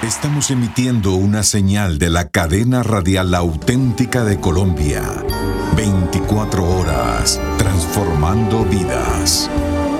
Estamos emitiendo una señal de la cadena radial auténtica de Colombia. 24 horas, transformando vidas.